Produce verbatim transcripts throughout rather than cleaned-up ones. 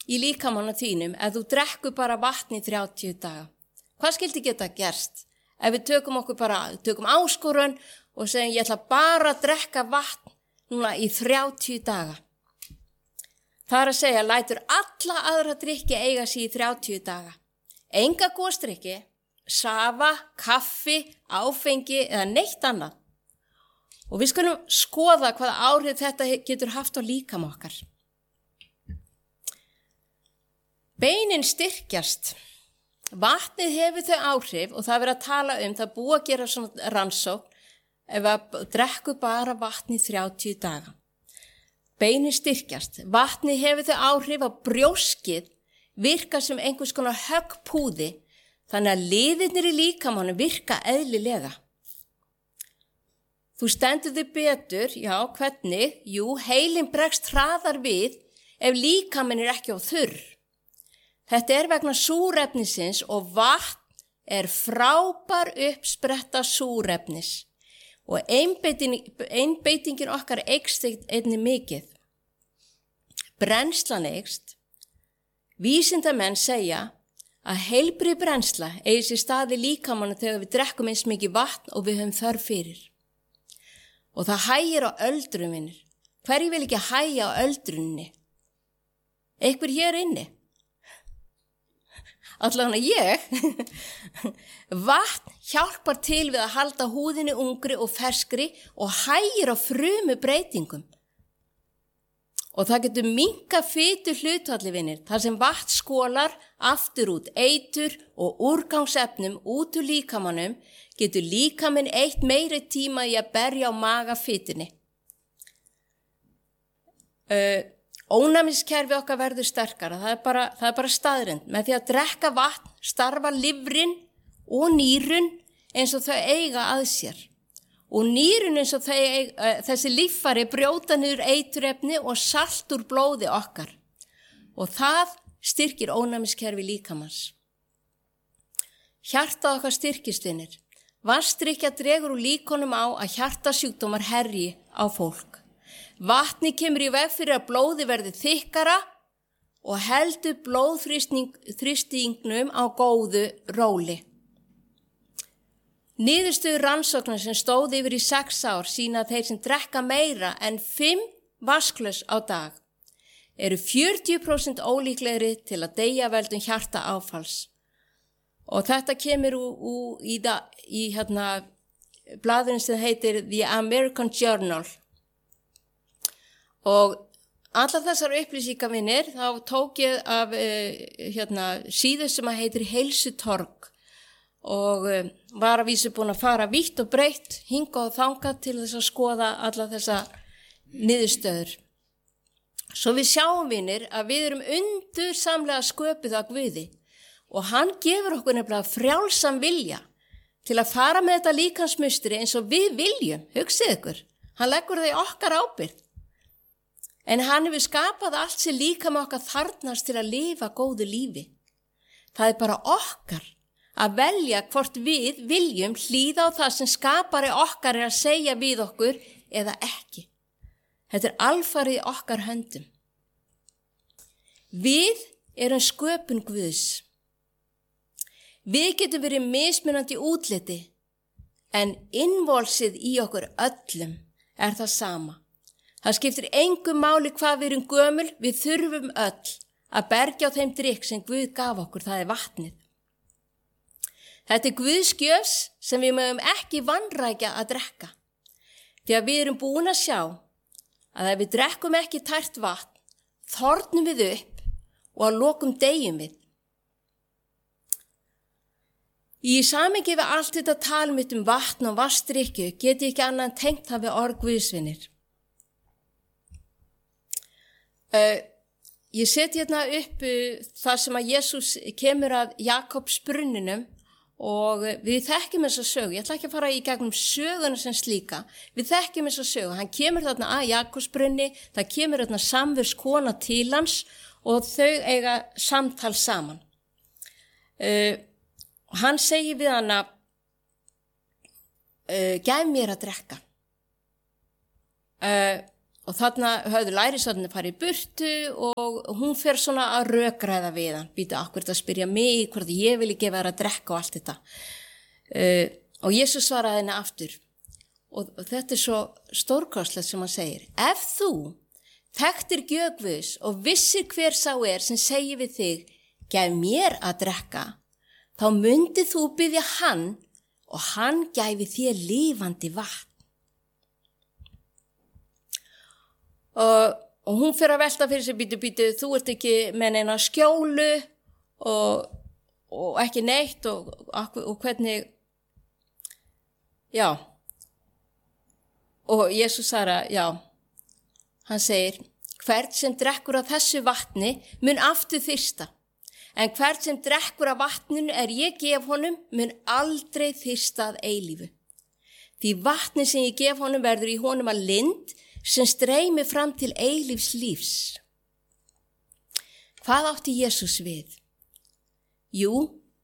í líkamanum þínum ef þú drekkur bara vatn í þrjátíu daga? Hvað skildi geta gerst ef við tökum okkur bara, tökum áskorun og segjum ég ætla bara að drekka vatn núna í þrjátíu daga? Það er að segja, lætur alla aðra drykki eiga sig í þrjátíu daga. Enga gosdrykki, safa, kaffi, áfengi eða neitt annað. Og við skulum skoða hvaða áhrif þetta getur haft á líkama okkar. Beinin styrkjast. Vatnið hefur þau áhrif og það verið að tala um, það búið að gera svona rannsókn ef að drekku bara vatn í þrjátíu daga. Beinin styrkjast. Vatnið hefur þau áhrif á brjóskið, virka sem einhvers konar höggpúði, þannig að liðirnir í líkamanum virka eðlilega. Þú stendur þig betur, já, hvernig? Jú, heilinn bregst hraðar við ef líkaminn er ekki á þurr. Þetta er vegna súrefnisins og vatn er frábær uppspretta súrefnis og einbeiting, einbeitingin okkar eykst einnig mikið. Brennslan eykst. Vísindamenn segja að heilbrigð brennsla eigi sér stað í líkamanum þegar við drekkum eins mikið vatn og við höfum þörf fyrir. Og það hægir á öldrun, vinir. Hverju vil ekki hægja á öldrunni? Einhver hér inni? Allavega ég. Vatn hjálpar til við að halda húðinni ungri og ferskri og hægir á frumu breytingum. Og það getur minnkað fitu hlutfalli, vinir, þar sem vatn skólar aftur út eitur og úrgangsefnum út úr líkamanum, getur líkaminn eitt meiri tíma í að berja á maga fitunni. Uh, ónæmiskerfi okkar verður sterkara, það er bara, það er bara staðreynd. Með því að drekka vatn starfa lifrin og nýrun eins og þau eiga að sér. Og nýrun eins og þau, uh, þessi líffæri brjóta niður eiturefni og salt úr blóði okkar. Og það styrkir ónæmiskerfi líkamans. Hjartað okkar styrkist, vinir. Vatnsdrykkja dregur úr líkonum á að hjartasjúkdómar herji á fólk. Vatni kemur í veg fyrir að blóði verði þykkara og heldur blóðþrýstingnum á góðu róli. Niðurstöður rannsóknar sem stóð yfir í sex ár sýna að þeir sem drekka meira en fimm vatnsglös á dag eru fjörutíu prósent ólíklegri til að deyja völdum hjartaáfalls. Og þetta kemur úr, úr í, da, í hérna, blaðurinn sem heitir The American Journal. Og allar þessar upplýsingar, vinir, þá tók ég af uh, hérna, síðu sem að heitir Heilsutorg og uh, var að vísu búin að fara vítt og breytt, hinga og þangað til þess að skoða allar þessa niðurstöður. Svo við sjáum, vinir, að við erum undursamlega sköpuð af Guði og hann gefur okkur nefnilega frjálsan vilja til að fara með þetta líkamsmustri eins og við viljum, hugsið ykkur. Hann leggur það í okkar ábyrgð. En hann hefur skapað allt sem líkama okkar þarnast til að lifa góðu lífi. Það er bara okkar að velja hvort við viljum hlýða á það sem skapari okkar er að segja við okkur eða ekki. Þetta er alfarið í okkar höndum. Við erum sköpun Guðs. Við getum verið mismunandi útliti, en innvolsið í okkur öllum er það sama. Það skiptir engu máli hvað við erum gömul, við þurfum öll að bergja á þeim drykk sem Guð gaf okkur, það er vatnið. Þetta er Guðs gjöf sem við mögum ekki vanrækja að drekka. Því að við erum búin að sjá að ef við drekkum ekki tært vatn, þornum við upp og að lokum deyjum við. Í samengi við allt þetta tal mitt um vatn og vatnsdrykkju get ég ekki annað en tengt það við orð Guðsvinir. Uh, ég seti hérna upp uh, það sem að Jesús kemur að Jakobs brunninum og uh, við þekkjum þessa sögu. Ég ætla ekki að fara í gegnum söguna sem slíka. Við þekkjum þessa sögu. Hann kemur þarna að Jakobs brunni, það kemur þarna samverskona til hans og þau eiga samtal saman. Uh, hann segir við hana, uh, gæf mér að drekka. Uh, og þarna höfðu lærisveinarnir farið í burtu og hún fer svona að rökræða við hann. Býtu akkur að spyrja mig, hvort ég vilji gefa þér að drekka og allt þetta. Uh, og Jesús svaraði henni aftur. Og, og þetta er svo stórkostlegt sem hann segir. Ef þú þekktir gjöf Guðs og vissir hver sá er sem segir við þig, gef mér að drekka, þá myndið þú biðja hann og hann gæfi þér lifandi vatn. Og, og hún fyrir að velta fyrir sig, býtu, býtu, þú ert ekki með neina skjólu og, og ekki neitt og, og, og hvernig, já. Og Jesús Sara, já, hann segir, hvert sem drekkur af þessu vatni mun aftur þyrsta. En hvert sem drekkur af vatninu er ég gef honum mun aldrei þyrsta að eilífu. Því vatni sem ég gef honum verður í honum að lind sem streymi fram til eilífs lífs. Hvað átti Jesús við? Jú,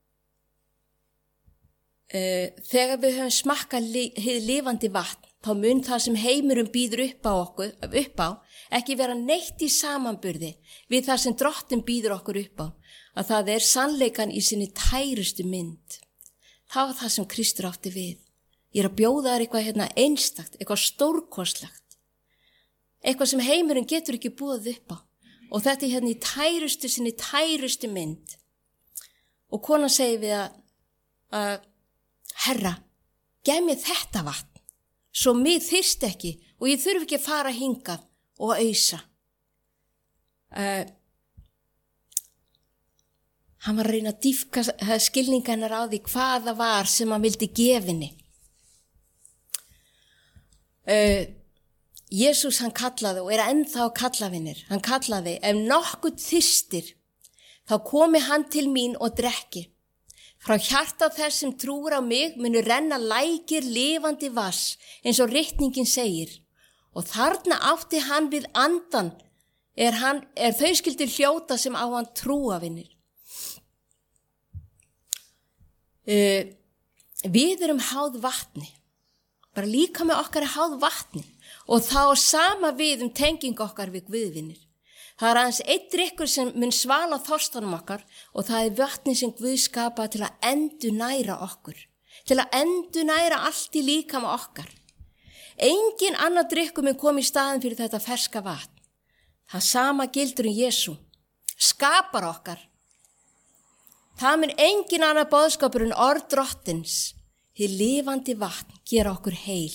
uh, þegar við höfum smakkað li- hið lifandi vatn, þá mun það sem heimurinn býður upp á okkur, upp á, ekki vera neitt í samanburði við það sem Drottinn býður okkur upp á, að það er sannleikan í sinni tærustu mynd. Það var það sem Kristur átti við. Ég er að bjóða þér eitthvað hérna einstakt, eitthvað stórkostlegt, eitthvað sem heimurinn getur ekki búið upp á. Og þetta er hérna í tærustu sinni tærustu mynd. Og konan segir við að, að Herra, gef mér þetta vatn, svo mig þyrst ekki og ég þurfi ekki að fara hingað og ausa. Uh, hann var að reyna að dýpka skilninga hennar á því hvað það var sem hann vildi gefinni. Uh, Jesús hann kallaði og er ennþá að kalla vinnir. Hann kallaði, ef nokkuð þyrstir, þá komi hann til mín og drekki. Frá hjarta þess sem trúir á mig munu renna lækir lifandi vass, eins og ritningin segir. Og þarna átti hann við andan, er, hann, er þau skildir hljóta sem á hann trúa vinnir. Uh, við erum háð vatni, bara líka með okkar er háð vatni og þá sama við um tenging okkar við Guðvinnir. Það er aðeins einn drykkur sem mun svala þorstanum okkar og það er vatni sem Guð skapaði til að endurnæra okkur, til að endurnæra allt í líkama okkar. Engin annar drykkur mun koma í staðin fyrir þetta ferska vatn. Það sama gildur um Jesú, skapar okkar. Það mun engin annar boðskapur en orð Drottins, hið lifandi vatn gera okkur heil.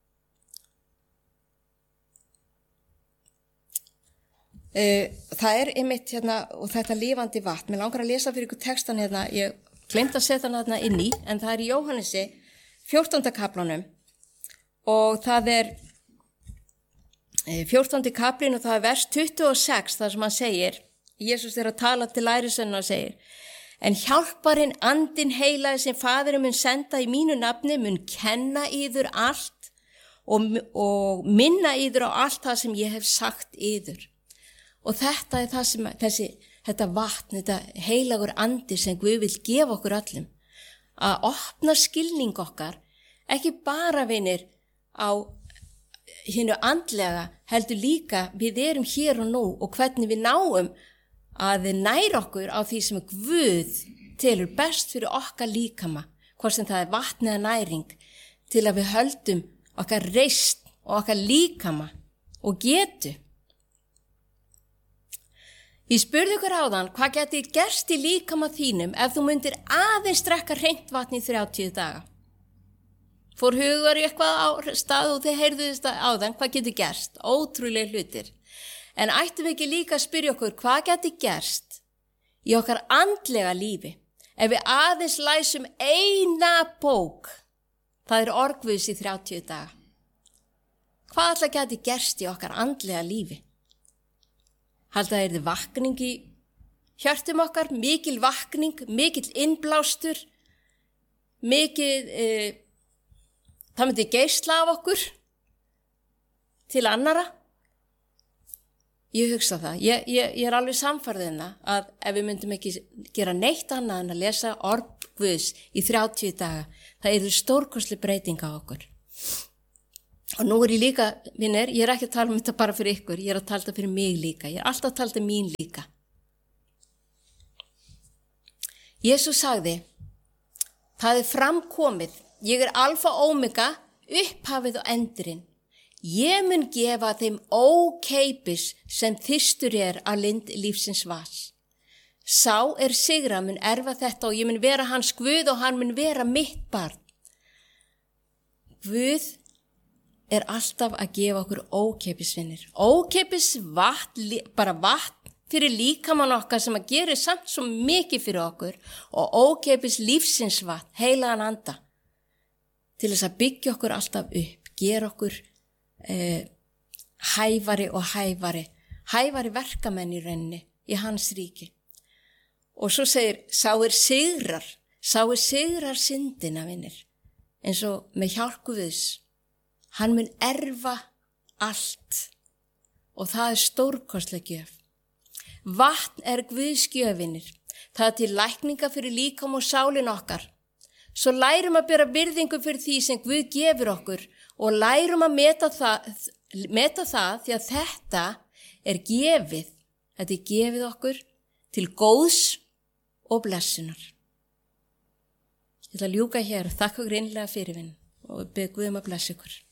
Uh, það er einmitt hérna og þetta lifandi vatn. Mér langar að lesa fyrir ykkur textan hérna, ég glemt að setja hann hérna inn í, en það er í Jóhannesi fjórtánda kaplanum og það er uh, fjórtándi kaplinn og það er vers tuttugu og sex þar sem hann segir, Jesús er að tala til lærisveinanna og segir, en hjálparinn andinn heilaði sem Faðirinn mun senda í mínu nafni mun kenna yður allt og, og minna yður á allt það sem ég hef sagt yður. Og þetta er það sem, þessi, þetta vatn, þetta heilagur andi sem Guð vil gefa okkur öllum. Að opna skilning okkar, ekki bara vinir á hinu andlega, heldur líka við erum hér og nú og hvernig við náum að næra okkur á því sem Guð telur best fyrir okkar líkama, hvort sem það er vatn eða næring, til að við höldum okkar reisn og okkar líkama og getu. Ég spurði ykkur áðan hvað geti gerst í líkama þínum ef þú myndir aðeins drekka hreint vatn í þrjátíu daga. Fór hugar í eitthvað á stað og þið heyrðu þetta áðan, hvað geti gerst? Ótrúlega hlutir. En ættum við ekki líka að spyrja okkur hvað geti gerst í okkar andlega lífi ef við aðeins læsum eina bók, það er orð Guðs í þrjátíu daga. Hvað alltaf geti gerst í okkar andlega lífi? Halda það er vakning í hjörtum okkar, mikil vakning, mikil innblástur, mikil, e, það myndi geisla af okkur til annara. Ég hugsa það, ég, ég, ég er alveg samfærðin að ef við myndum ekki gera neitt annað en að lesa orð Guðs í þrjátíu daga, það er stórkostleg breyting á okkur. Og nú er ég líka, vinir, ég er ekki að tala um þetta bara fyrir ykkur, ég er að tala þetta fyrir mig líka, ég er alltaf að tala þetta mín líka. Jesús sagði, það er framkomið, ég er alfa og omega, upphafið og endurinn. Ég mun gefa þeim ókeipis sem þyrstur er að lind lífsins vas. Sá er sigra mun erfa þetta og ég mun vera hans Guð og hann mun vera mitt barn. Guð er alltaf að gefa okkur ókeipisvinnir. Ókeipis vatn, bara vatn fyrir líkamann okkar sem að gera samt svo mikið fyrir okkur og ókeipis lífsins vatn, heilagan anda, til þess að byggja okkur alltaf upp, gera okkur eh, hæfari og hæfari, hæfari verkamenn í rauninni í hans ríki. Og svo segir, sá er sigrar, sá er sigrar syndina, vinir, eins og með hjálp Guðs. Hann mun erfa allt og það er stórkostleg gjöf. Vatn er Guðs gjöfinir. Það er til lækninga fyrir líkam og sálin okkar. Svo lærum að bera virðingu fyrir því sem Guð gefur okkur og lærum að meta það, meta það því að þetta er gefið. Þetta er gefið okkur til góðs og blessunar. Ég ætla að ljúka hér og þakka ykkur innlega fyrir minn og bið Guð um að blessa ykkur.